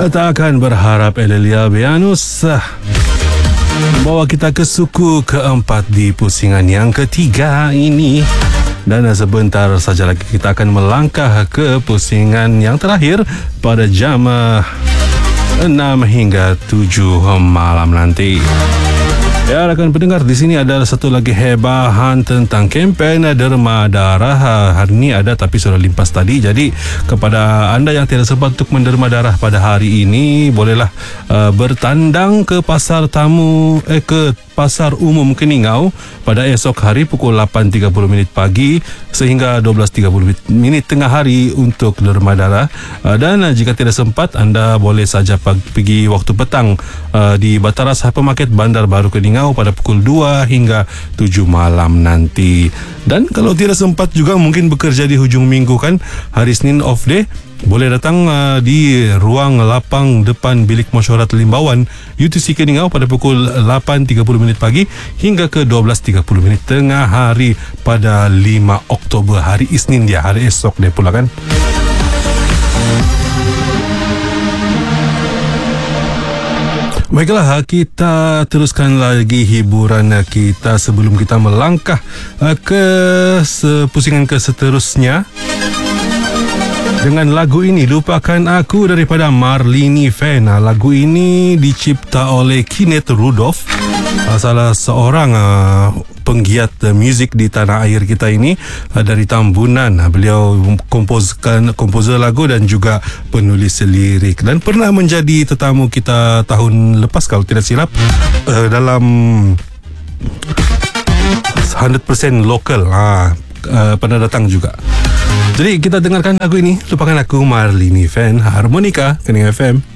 Takkan berharap Elelia Bianus bawa kita ke suku keempat di pusingan yang ketiga ini. Dan sebentar saja lagi kita akan melangkah ke pusingan yang terakhir pada jam 6 hingga 7 malam nanti. Ya, rakan pendengar, di sini ada satu lagi hebahan tentang kempen derma darah. Hari ini ada tapi sudah limpas tadi. Jadi kepada anda yang tidak sempat untuk menderma darah pada hari ini, bolehlah bertandang ke pasar Pasar Umum Keningau pada esok hari pukul 8.30 pagi sehingga 12.30 tengah hari untuk derma darah. Dan jika tidak sempat, anda boleh saja pergi waktu petang di Bataras Hypermarket Bandar Baru Keningau pada pukul 2 hingga 7 malam nanti. Dan kalau tidak sempat juga mungkin bekerja di hujung minggu kan, hari Senin off day, boleh datang di ruang lapang depan bilik mesyuarat Limbawan UTC Keningau pada pukul 8.30 pagi hingga ke 12.30 tengah hari pada 5 Oktober, hari Isnin dia, hari esok dia pula kan. Baiklah, kita teruskan lagi hiburan kita sebelum kita melangkah ke pusingan ke seterusnya dengan lagu ini, Lupakan Aku daripada Marlini Fan. Lagu ini dicipta oleh Kenneth Rudolph, salah seorang penggiat muzik di tanah air kita ini dari Tambunan. Beliau komposer lagu dan juga penulis lirik dan pernah menjadi tetamu kita tahun lepas kalau tidak silap dalam 100% lokal. Pernah datang juga. Jadi kita dengarkan lagu ini, Lupakan Aku, Marlini Fan, Harmonika, Kening FM.